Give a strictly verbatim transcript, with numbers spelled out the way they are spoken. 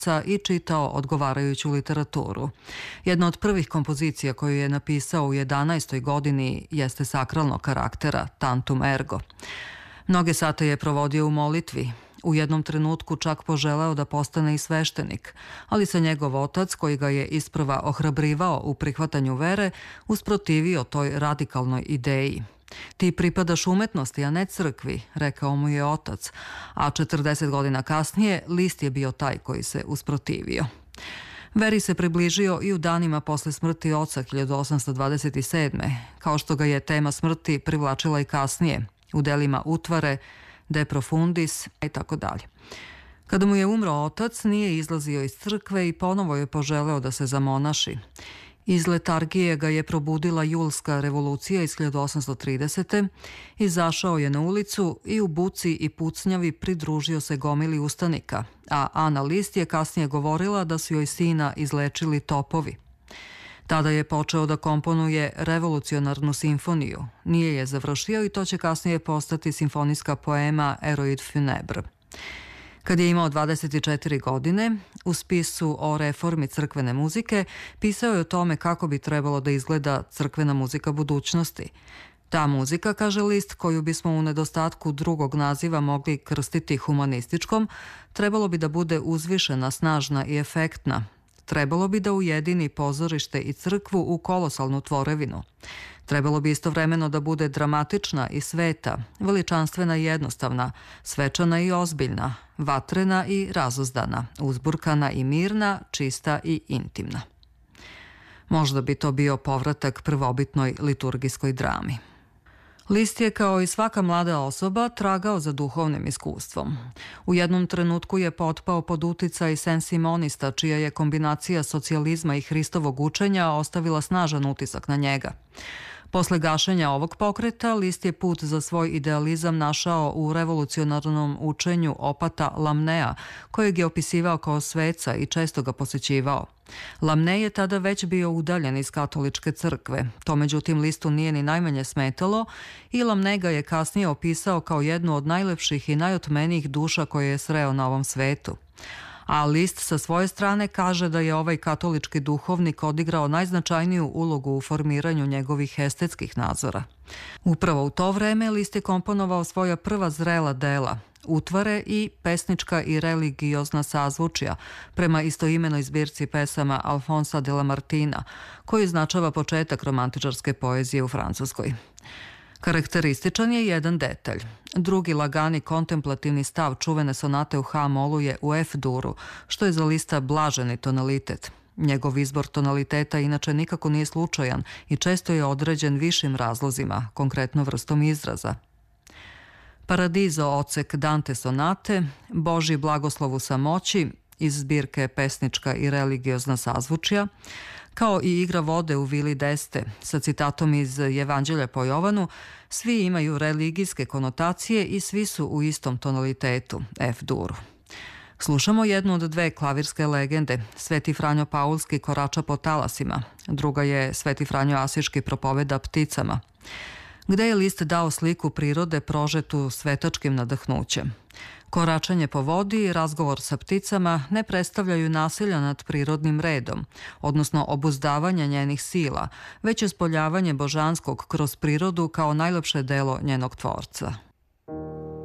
i čitao odgovarajuću literaturu. Jedna od prvih kompozicija koju je napisao u jedanaestoj godini jeste sakralnog karaktera, Tantum ergo. Mnoge sate je provodio u molitvi. U jednom trenutku čak poželeo da postane i sveštenik, ali se njegov otac, koji ga je isprva ohrabrivao u prihvatanju vere, usprotivio toj radikalnoj ideji. Ti pripadaš umetnosti, a ne crkvi, rekao mu je otac, a četrdeset godina kasnije Liszt je bio taj koji se usprotivio. Veri se približio i u danima posle smrti oca hiljadu osamsto dvadeset sedme, kao što ga je tema smrti privlačila i kasnije, u delima Utvare, De profundis i tako dalje. Kada mu je umro otac, nije izlazio iz crkve i ponovo je poželeo da se zamonaši. Iz letargije ga je probudila julska revolucija iz hiljadu osamsto tridesete. Izašao je na ulicu i u buci i pucnjavi pridružio se gomili ustanika, a Ana Liszt je kasnije govorila da su joj sina izlečili topovi. Tada je počeo da komponuje revolucionarnu simfoniju. Nije je završio i to će kasnije postati simfonijska poema Eroid funèbre. Kad je imao dvadeset četiri godine, u spisu o reformi crkvene muzike pisao je o tome kako bi trebalo da izgleda crkvena muzika budućnosti. Ta muzika, kaže Liszt, koju bismo u nedostatku drugog naziva mogli krstiti humanističkom, trebalo bi da bude uzvišena, snažna i efektna. Trebalo bi da ujedini pozorište i crkvu u kolosalnu tvorevinu. Trebalo bi istovremeno da bude dramatična i sveta, veličanstvena i jednostavna, svečana i ozbiljna, vatrena i razuzdana, uzburkana i mirna, čista i intimna. Možda bi to bio povratak prvobitnoj liturgijskoj drami. Liszt je, kao i svaka mlada osoba, tragao za duhovnim iskustvom. U jednom trenutku je potpao pod uticaj sensimonista, čija je kombinacija socijalizma i Hristovog učenja ostavila snažan utisak na njega. Posle gašenja ovog pokreta, Liszt je put za svoj idealizam našao u revolucionarnom učenju opata Lamnea, kojeg je opisivao kao sveca i često ga posećivao. Lamne je tada već bio udaljen iz katoličke crkve. To međutim Lisztu nije ni najmanje smetalo i Lamne ga je kasnije opisao kao jednu od najlepših i najotmenijih duša koje je sreo na ovom svetu. A Liszt sa svoje strane kaže da je ovaj katolički duhovnik odigrao najznačajniju ulogu u formiranju njegovih estetskih nadzora. Upravo u to vreme Liszt je komponovao svoja prva zrela dela, Utvare i pesnička i religiozna sazvučja, prema istoimenoj zbirci pesama Alfonsa de Lamartina, koji označava početak romantičarske poezije u Francuskoj. Karakterističan je jedan detalj. Drugi lagani kontemplativni stav čuvene sonate u H-molu je u F-duru, što je za Liszta blaženi tonalitet. Njegov izbor tonaliteta inače nikako nije slučajan i često je određen višim razlozima, konkretno vrstom izraza. Paradizo ocek Dante sonate, Božji blagoslov u samoći iz zbirke pesnička i religiozna sazvučja, kao i igra vode u vili Deste sa citatom iz Evanđelja po Jovanu, svi imaju religijske konotacije i svi su u istom tonalitetu, F-duru. Slušamo jednu od dve klavirske legende. Sveti Franjo Paulski korača po talasima, druga je Sveti Franjo Asiški propoveda pticama, gde je Liszt dao sliku prirode prožetu svetačkim nadahnućem. Koračanje po vodi i razgovor sa pticama ne predstavljaju nasilja nad prirodnim redom, odnosno obuzdavanje njenih sila, već ispoljavanje božanskog kroz prirodu kao najlepše delo njenog tvorca.